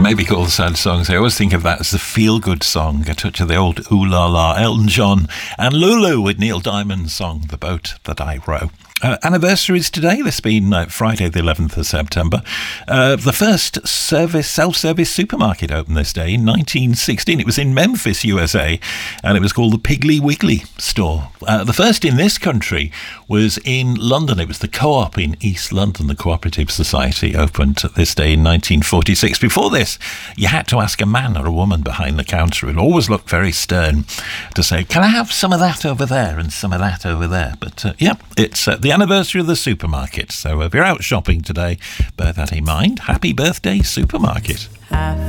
Maybe called sad songs. I always think of that as the feel-good song, a touch of the old ooh la la, Elton John and Lulu with Neil Diamond's song, The Boat That I Row. Anniversaries today. This has been Friday the 11th of September. The first self-service supermarket opened this day in 1916. It was in Memphis, USA, and it was called the Piggly Wiggly store. The first in this country was in London. It was the Co-op in East London. The Cooperative Society opened this day in 1946. Before this, you had to ask a man or a woman behind the counter. It always looked very stern to say, can I have some of that over there and some of that over there? But it's the anniversary of the supermarket. So if you're out shopping today, bear that in mind. Happy birthday, supermarket.